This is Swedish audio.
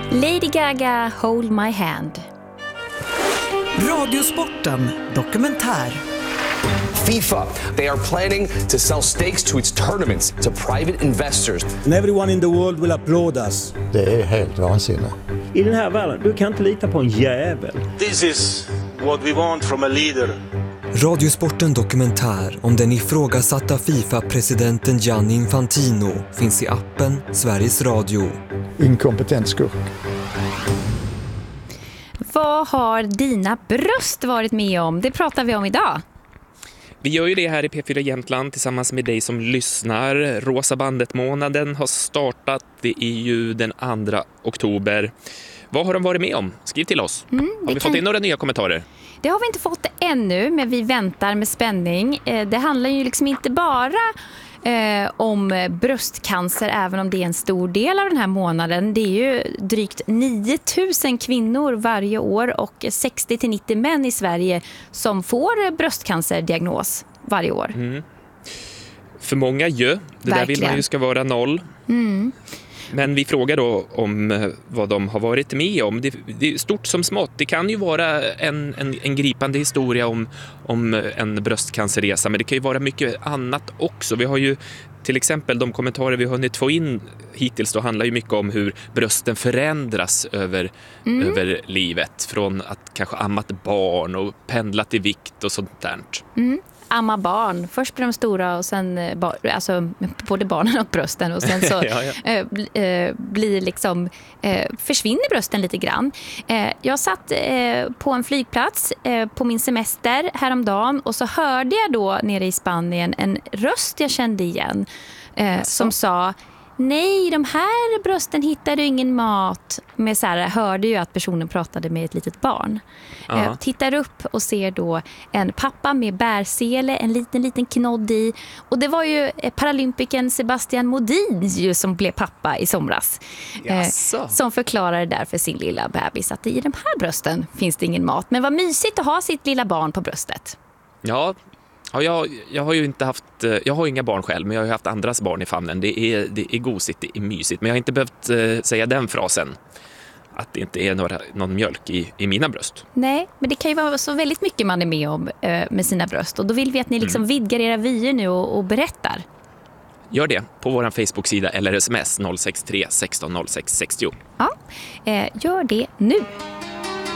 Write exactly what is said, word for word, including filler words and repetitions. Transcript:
Lady Gaga, Hold My Hand. Radiosporten dokumentär. FIFA, they are planning to sell stakes to its tournaments to private investors. And everyone in the world will applaud us. Det är helt vansinnigt. I den här världen, du kan inte lita på en jävel. This is what we want from a leader. Radiosporten dokumentär om den ifrågasatta FIFA-presidenten Gianni Infantino finns i appen Sveriges Radio. Inkompetent skurk. Vad har dina bröst varit med om? Det pratar vi om idag. Vi gör ju det här i P fyra Jämtland tillsammans med dig som lyssnar. Rosa bandet-månaden har startat. Det är ju den andra oktober. Vad har de varit med om? Skriv till oss. Mm, har vi kan... fått in några nya kommentarer? Det har vi inte fått ännu, men vi väntar med spänning. Det handlar ju liksom inte bara eh, om bröstcancer, även om det är en stor del av den här månaden. Det är ju drygt nio tusen kvinnor varje år och sextio till nittio män i Sverige som får bröstcancerdiagnos varje år. Mm. För många ju. Det Verkligen. Där vill man ju ska vara noll. Mm. Men vi frågar då om vad de har varit med om. Det, det är stort som smått. Det kan ju vara en, en, en gripande historia om, om en bröstcancerresa, men det kan ju vara mycket annat också. Vi har ju till exempel de kommentarer vi har hunnit få in hittills då handlar ju mycket om hur brösten förändras över, mm. över livet. Från att kanske ammat barn och pendlat i vikt och sånt där. Mm. Amma barn. Först blir de stora och sen alltså både barnen och brösten och sen så ja, ja. Äh, blir liksom äh, försvinner brösten lite grann. Äh, jag satt äh, på en flygplats äh, på min semester häromdagen och så hörde jag då nere i Spanien en röst jag kände igen äh, som sa: nej, de här brösten hittar du ingen mat. Men så här, hörde ju att personen pratade med ett litet barn. Uh-huh. Tittar upp och ser då en pappa med bärsele, en liten liten knodd i. Och det var ju paralympikern Sebastian Modin ju som blev pappa i somras. Eh, som förklarade där för sin lilla bebis att i de här brösten finns det ingen mat. Men vad mysigt att ha sitt lilla barn på bröstet. Ja, Ja, jag, jag har ju inte haft, jag har inga barn själv, men jag har ju haft andras barn i famnen. Det är, det är gosigt, det är mysigt. Men jag har inte behövt uh, säga den frasen, att det inte är några, någon mjölk i, i mina bröst. Nej, men det kan ju vara så väldigt mycket man är med om uh, med sina bröst. Och då vill vi att ni liksom mm. vidgar era vyer nu och, och berättar. Gör det på vår Facebook-sida eller sms noll sex tre sexton noll sex sextio. Ja, uh, gör det nu.